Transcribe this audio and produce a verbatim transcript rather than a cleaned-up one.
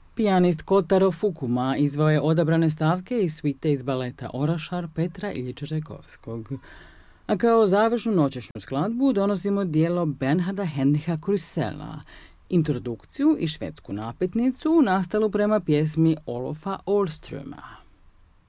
Pijanist Kotaro Fukuma izveo je odabrane stavke iz svite iz baleta Orašar Petra Iljiča Čajkovskog. A kao završnu noćešnju skladbu donosimo dijelo Bernharda Henricha Krusela, introdukciju i švedsku napetnicu nastalu prema pjesmi Olofa Ålströma.